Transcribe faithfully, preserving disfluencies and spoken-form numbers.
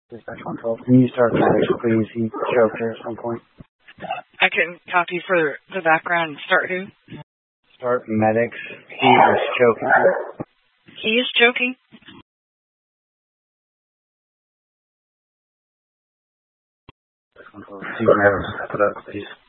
Dispatch one twelve. Can you start medics, please? He choked her at some point. I can copy for the background. Start who? Start medics. He is choking her. He is choking? You can have her step it up, please.